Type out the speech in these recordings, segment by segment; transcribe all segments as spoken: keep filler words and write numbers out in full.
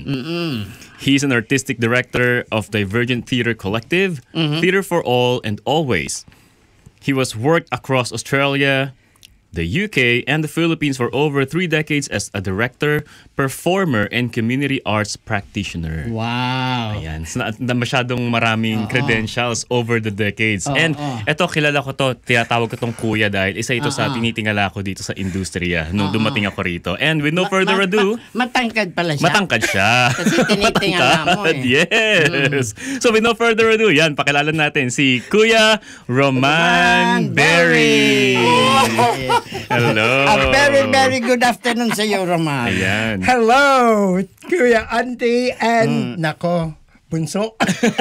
Mm-mm. He's an artistic director of Divergent Theatre Collective, mm-hmm. Theatre for All and Always. He was worked across Australia, the U K, and the Philippines for over three decades as a director, performer, and community arts practitioner. Wow. Ayan. So, na, na masyadong maraming Uh-oh. credentials over the decades. Uh-oh. And eto, kilala ko to, tinatawag ko tong kuya dahil isa ito Uh-oh. sa tinitingala ko dito sa industriya nung Uh-oh. dumating ako rito. And with no ma- further ma- ado... Ma- matangkad pala siya. Matangkad siya. Kasi tinitingala mo eh. Yes. Mm. So with no further ado, yan, pakilala natin si Kuya Roman, Roman Berry. Berry. Hello. A very, very good afternoon sa iyo, Roman. Ayan. Hello, Kuya Auntie and mm. nako, bunso.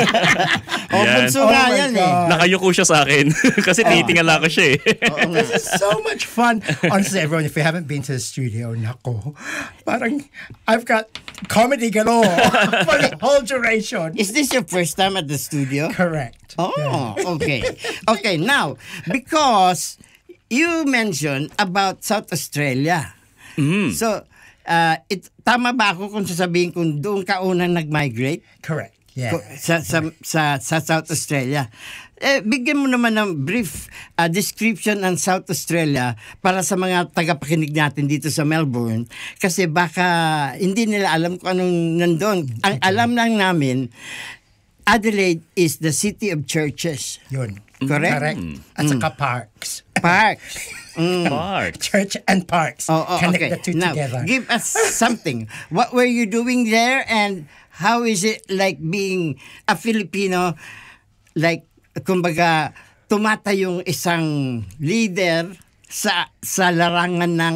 Oh, bunso oh nga yan eh. Nakayuko siya sa akin kasi tinitingala ko siya eh. Oh, this is so much fun. Honestly, everyone, if you haven't been to the studio, nako, parang I've got comedy galore for the whole duration. Is this your first time at the studio? Correct. Oh, yeah. okay. Okay, now, because you mentioned about South Australia. Mm. So, uh, it, tama ba ako kung sasabihin kung doon ka unang nag-migrate? Correct. Yeah. Sa, sa, sa, sa South Australia. Eh, bigyan mo naman ng brief uh, description ng South Australia para sa mga tagapakinig natin dito sa Melbourne. Kasi baka hindi nila alam kung anong nandun. Ang alam lang namin, Adelaide is the city of churches. Yun. Correct? Correct. At saka parks. Parks. Mm. Parks. Church and parks. Oh, oh, Connect okay. the two Now, together. give us something. What were you doing there and how is it like being a Filipino, like, kumbaga, tumata yung isang leader sa sa larangan ng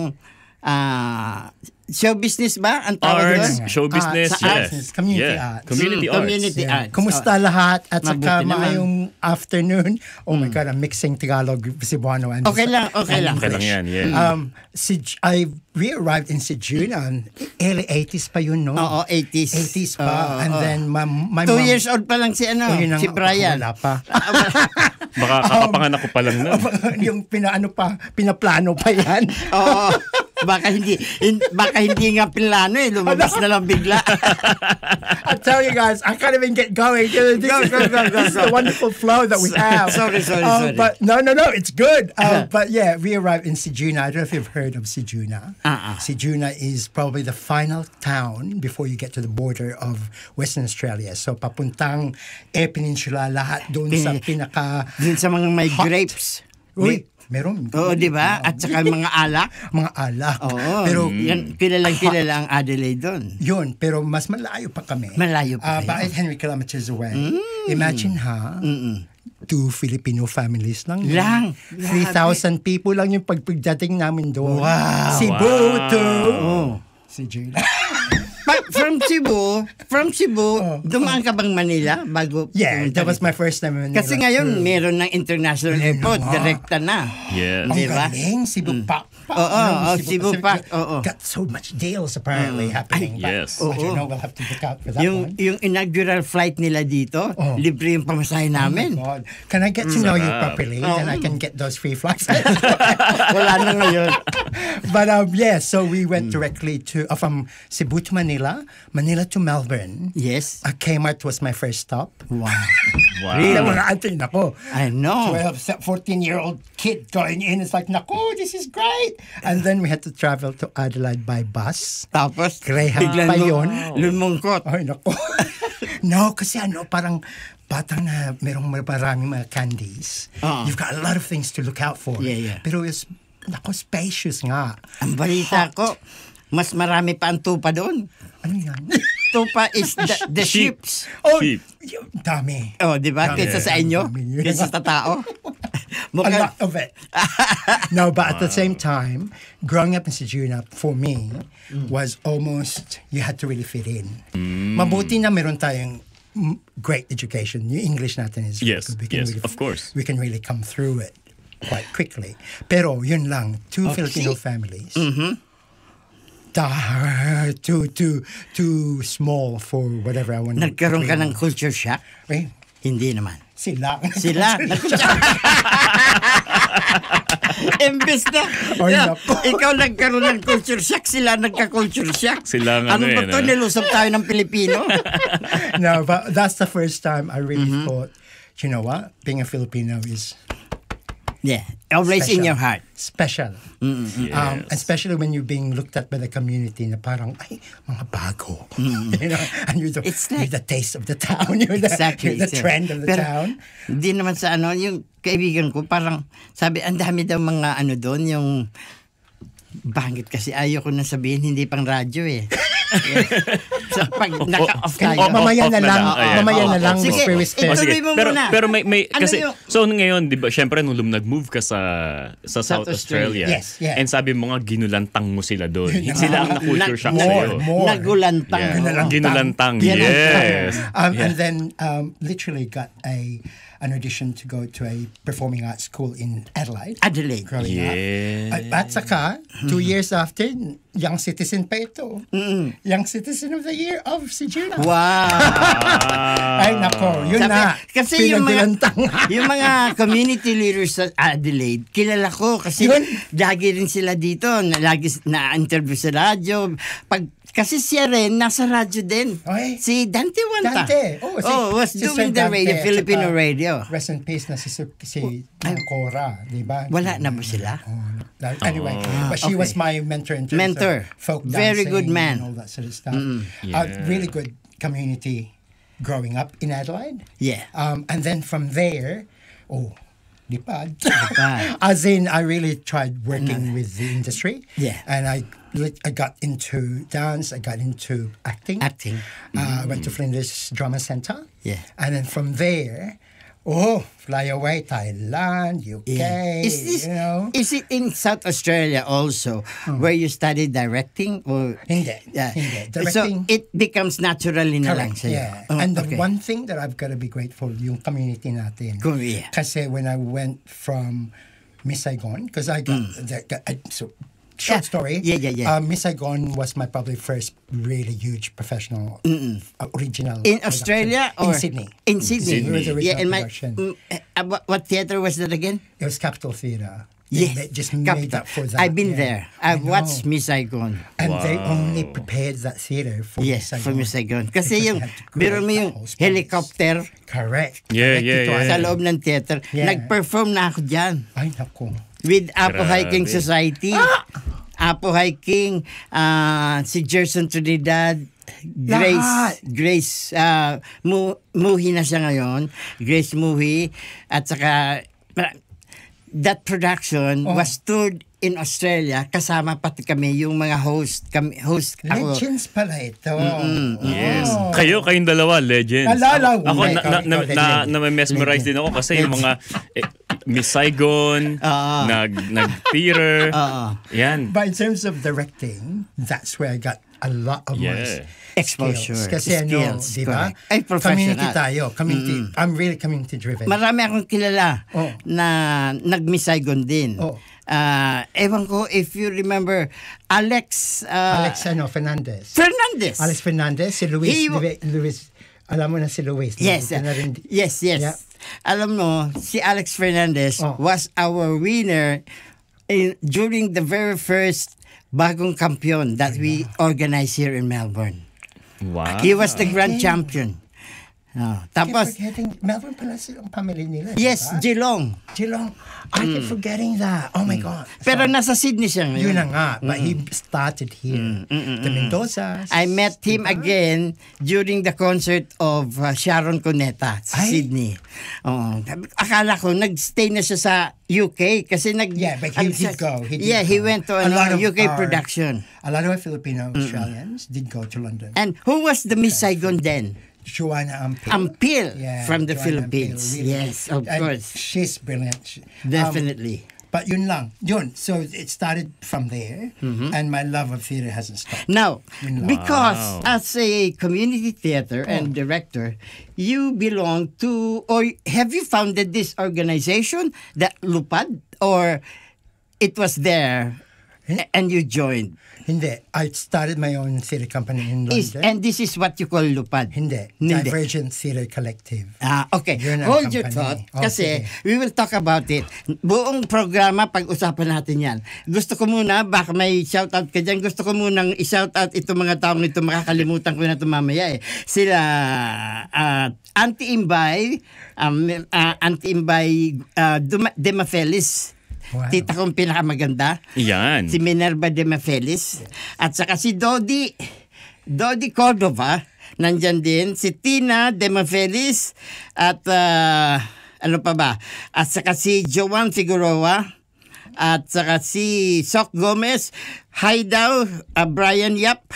uh, show business ba? Ang tawag Arts, doon? show business, Arts, yes. arts, community yeah. arts. Community Mm, arts. community Yeah. arts. Kumusta Oh. lahat? At Mabuti saka naman. maayong afternoon. Oh my God, I'm mixing Tagalog, Cebuano, and Okay lang, okay and lang. Okay lang English. yan, yeah. Um, si, I re-arrived in Sijuna. Early eighties pa yun, no? Oo, eighties. eighties pa. Oo, and oo. then my, my Two mom... years old pa lang si ano, Oh, yun ang- si Brian. Wala pa. Baka kakapanganak ko pa lang nun. Yung pinaano pa, pinaplano pa yan. Oo. Baka hindi, hin, baka hindi nga plano eh, lumabas na lang bigla. I tell you guys, I can't even get going. This, Go, go, go, go, this is go. the wonderful flow that we have. Sorry, sorry, Um, sorry. But no, no, no, it's good. Um, but yeah, we arrived in Sijuna. I don't know if you've heard of Sijuna. Uh-uh. Sijuna is probably the final town before you get to the border of Western Australia. So papuntang Eyre Peninsula, lahat doon sa pinaka... Dun sa mga may hot. grapes. Uy, meron. Oo, di ba? At saka mga alak. Mga alak. Oo. Pero Yan, kilalang kilala ang Adelaide doon. yun, pero mas malayo pa kami. Malayo pa Uh, kayo. about eight hundred kilometers away. Imagine ha, two Filipino families lang. yun. Lang. three thousand people lang yung pagpagdating namin doon. Wow. Cebu Wow. to... Oh. Si Gina. Pa- from Cebu, from Cebu, dumaan ka bang Manila bago? Yeah, pumunta that was dito? my first time in Manila. Kasi ngayon, meron ng international airport, nga. direkta na. Yes. Ang Di ba? galing, Cebu Pac. Oo, oo, Cebu Pacific Pac, oo. Got so much deals apparently happening. Ay, But yes. I don't Oo. know, we'll have to look out for that Yung, one. yung inaugural flight nila dito, Oh. libre yung pamasahe namin. God. Can I get to know you Sarap. properly? Then I can get those free flights. Wala na ngayon. But um, yeah, so we went directly to uh, from Cebu to Manila, Manila to Melbourne. Yes. Uh, Kmart was my first stop. Wow. Wow. Really? Mga auntie, nako. I know. twelve, fourteen-year-old kid going in. It's like, nako, this is great. And then we had to travel to Adelaide by bus. Tapos, Greyhound biglang pa lu- yun. lumungkot. Ay, nako. No, kasi ano, parang batang na merong maraming mga candies. Oo. You've got a lot of things to look out for. Yeah, yeah. Pero it's, nako, spacious nga. Ang balita ko, mas marami pa ang tupa doon. Ano yan? Tupa is the, the Sheep. ships. Oh, Sheep. y- dami. Oh, di ba? Dami. Kaysa sa inyo, Dami. kaysa sa tao. A Mukhang, lot of it. No, but at the same time, growing up in Sijuna, for me, was almost, you had to really fit in. Mabuti na meron tayong mm, great education. Yung English natin is Yes, good. We can yes, really, of course. We can really come through it quite quickly. Pero yun lang, two Oh, Filipino see? families. Da, too, too, too small for whatever I want. nagkaroon ka ng culture shock? Eh, Hindi naman. Sila. Sila. Imbes na, Ay, yeah, nako. ikaw nagkaroon ng culture shock, sila nagka-culture shock. Sila ang ano ano ba eh, to? no? Nilusap tayo ng Pilipino. No, but that's the first time I really thought, you know what? Being a Filipino is Yeah, always in Special. your heart. special. Um, Yes. especially when you're being looked at by the community na parang, ay, mga bago. you know, and you're the, It's you're like- the taste of the town. You're the, Exactly. you're the exactly. trend of the Pero, town. Hindi naman sa ano, yung kaibigan ko, parang sabi, ang dami daw mga ano doon, yung bangit kasi ayoko na sabihin, hindi pang radyo eh. So, pag naka-off Kung tayo. off, Mamaya off na lang, Ayan. mamaya na lang, Sige, Miss Spirit ito- Oh, Spirit. sige. Ituloy mo Pero, muna. pero may, may Ano kasi, yung- so ngayon, di ba, syempre nung lum- nag-move ka sa, sa South, South Australia. Australia, Yes, yeah. and sabi mo nga, ginulantang mo sila doon. Yun Sila na. ang na-culture shock More, sa'yo. more. Nagulantang. Yeah. Ginulantang. Ginulantang, Ginulantang. yes. Um, Yeah. And then um, literally got a an audition to go to a performing arts school in Adelaide. Adelaide. Growing Yeah. up. At, at saka, two years after, young citizen pa ito. Young citizen of the year of Sijuna. Wow. Ay, nako, yun Sabi- na. kasi yung mga, Pinagulantang. yung mga community leaders sa Adelaide, kilala ko kasi Yun. lagi rin sila dito, na, lagi na-interview sa radyo. Pag, kasi siya rin, nasa radyo din. Ay. Si Dante Wanta. Dante. Oh, si, oh, was si doing Sir the radio, Dante, at Filipino saka radio. Rest in peace na si, Sir- si Ma'am Cora, di ba? Wala na ba sila? Oh, that- anyway, but she okay. was my mentor in terms Mentor. of folk Very dancing good man. and all that sort of stuff. Yeah. Uh, really good community growing up in Adelaide. Yeah. Um, and then from there, oh, lipad. Lipad. As in, I really tried working with the industry. Yeah. And I, lit- I got into dance. I got into acting. Acting. Uh, I went to Flinders Drama Centre. Yeah. And then from there, oh, fly away, Thailand, U K, Yeah. Is this, you know. is it in South Australia also where you studied directing? Or Hindi. Yeah. Hindi. So Directing- it becomes naturally na lang Correct, sa'yo. yeah. Oh, and the okay. one thing that I've got to be grateful, yung community natin. Cool, yeah. Kasi when I went from Miss Saigon, because I got, the, got I, so, short Yeah. story. Yeah, yeah, yeah. Uh, Miss Saigon was my probably first really huge professional uh, original. In production. Australia or In Sydney. In Sydney. Sydney. It was the original Yeah, and my, production. mm, uh, what, what theater was that again? It was Capitol Theatre. They Yes, ma- just made Capital. up for that. I've been yeah. there. I I've watched know. Miss Saigon. And they Wow. only prepared that theater for Yes, Miss Saigon. for Miss Saigon. Kasi Because yung, they had to biro create mo that yung whole space. helicopter Correct. Yeah, Correct yeah, ito, yeah. sa ano. loob ng theater. Yeah. Nag-perform na ako dyan Ay, naku. with Apo Grabe. Hiking Society. Apo Hiking, ah, si Gerson Trinidad, Grace, Lahat. Grace, ah, Mu, Muhi na siya ngayon. Grace Muhi. At saka, ah, that production Oh. was toured in Australia, kasama pati kami, yung mga host, kami, host ako. Legends pala ito. Yes. Oh. Kayo, kayong dalawa, legends. Alala, Ako, wait, na, na, ikaw, na, ikaw, na, legend. na, mesmerize din ako kasi yung mga eh, Miss Saigon, Ah. nag, nag-theater. Oo. Yan. But in terms of directing, that's where I got a lot of my Yeah. Exposure. skills. Kasi ano, skills, di ba? correct. Ay, professional. Community tayo. Community. I'm really community driven. Marami akong kilala Oh. na nag-Miss Saigon din. Oh. Ah, ewan ko if you remember Alex ah, Alex ano, Fernandez. Fernandez. Alex Fernandez, si Luis, He wa- Luis, Luis, alam mo na si Luis. Yes. Nandito ah, na rin- yes, yes. Yeah. Alam mo, si Alex Fernandez Oh. was our winner in, during the very first Bagong Kampiyon that we organized here in Melbourne. Wow. He was the grand Okay. champion. Oh, I keep tapos, forgetting, Melbourne pala silang family nila. yes, diba? Geelong. Geelong. I keep forgetting that. Oh my God. Pero So, nasa Sydney siya ngayon. yun na nga. But he started here. The Mendoza. I met him again during the concert of uh, Sharon Cuneta sa Ay. Sydney. Oh, akala ko nagstay na siya sa U K kasi nag Yeah, but he ano did siya- go. He did yeah, he go. went to A ano, lot of U K our- production. A lot of Filipino Australians did go to London. And who was the Miss Saigon then? Joanna Ampil. Ampil Yeah, from the Joanna Philippines. Ampil, really. Yes, of And course. She's brilliant. She- um, Definitely. but yun lang. Yun. So it started from there. Mm-hmm. And my love of theater hasn't stopped. Now, Yun lang. because Wow. as a community theater and Oh. director, you belong to, or have you founded this organization, that Lupad, or it was there? and you joined. Hindi. I started my own theater company in Is, London. and this is what you call Lupad. Hindi. Hindi. Divergent Theater Collective. Ah, okay. Yun ang Hold your company. thought Oh, kasi sige. we will talk about it. Buong programa pag-usapan natin yan. Gusto ko muna, baka may shoutout ka dyan, gusto ko munang i-shoutout itong mga taong ito, makakalimutan ko na ito mamaya eh. Sila, uh, Auntie Imbay, um, uh, Auntie Imbay uh, Duma- Demafelis. Wow. Tita kong pinakamaganda. Yan. Si Minerva Demafelis. At saka si Dodi, Dodi Cordova, nandyan din. Si Tina Demafelis. At uh, ano pa ba? At saka si Joan Figueroa. At saka si Sok Gomez. Hi daw, uh, Brian Yap.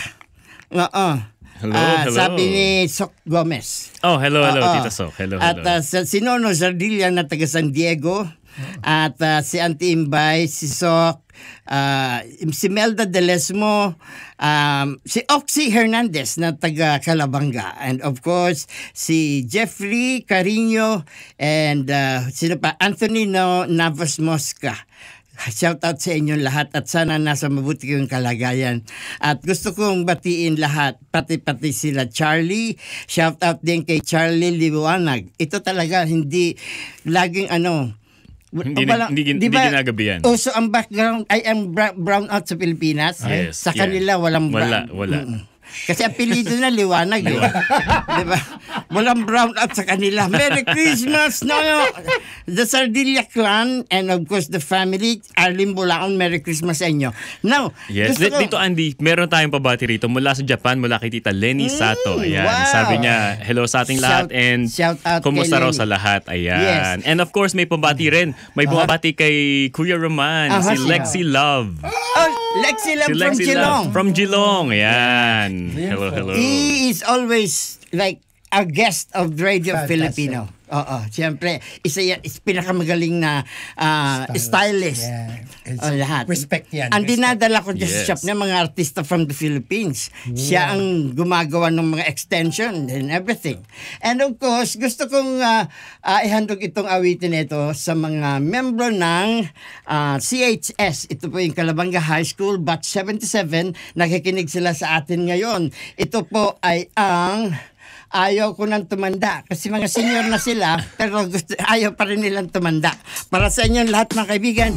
Oo. Hello, Ah, hello. Sabi ni Sok Gomez. Oh, hello, hello, Oo. Tita Sok. Hello, At hello. uh, sa- si Nono Zardilla na taga San Diego. At uh, si Auntie Imbay, si Sok, uh, si Melda Delesmo, um, si Oxy Hernandez na taga Calabanga. And of course, si Jeffrey Carino and uh, sino pa? Anthony no, Navas Mosca. Shout out sa inyong lahat at sana nasa mabuti kayong kalagayan. At gusto kong batiin lahat, pati-pati sila Charlie. Shout out din kay Charlie Liwanag. Ito talaga hindi laging ano, Hindi, walang- hindi, hindi, di ba, ginagabi yan. uso ang background, I am bra- brown out sa Pilipinas. Yes, Sa yeah. kanila walang Wala, brown. wala. Mm-mm. Kasi apelido na liwanag. eh. Di ba? Walang brown out sa kanila. Merry Christmas! No, no. The Sardilla clan and of course the family, Arlene Bulaon, Merry Christmas sa inyo. Now, Yes, gusto ko- dito Andy, meron tayong pabati rito mula sa Japan, mula kay Tita Lenny Sato. Mm, Ayan, wow. sabi niya, hello sa ating Shout- lahat and shout out kumusta kay raw Lenny. sa lahat. Ayan. Yes. And of course, may pabati rin. May bumabati kay Kuya Roman, Aha, si siya. Lexi Love. Oh, Lexi Love Si from Lexi Geelong. Love from Geelong. Ayan. Hello, hello. He is always like a guest of Radio Fantastic. Filipino. Oo, siyempre, isa yan, is pinakamagaling na ah, stylist. Yeah. It's- Oh, lahat. Respect yan. Ang respect. dinadala ko dyan sa Yes. shop niya, mga artista from the Philippines. Siya ang gumagawa ng mga extension and everything. And of course, gusto kong ah, ah, ihandog itong awitin ito sa mga membro ng ah, C H S. Ito po yung Calabanga High School, Batch seventy-seven. Nakikinig sila sa atin ngayon. Ito po ay ang ayaw ko nang tumanda kasi mga senior na sila pero gusto, ayaw pa rin nilang tumanda. Para sa inyong lahat mga kaibigan,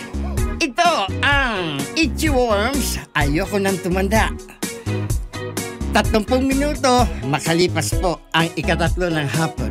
ito ang Itchy Worms, ayaw ko nang tumanda. Tatlumpung minuto, makalipas po ang ikatatlo ng hapon.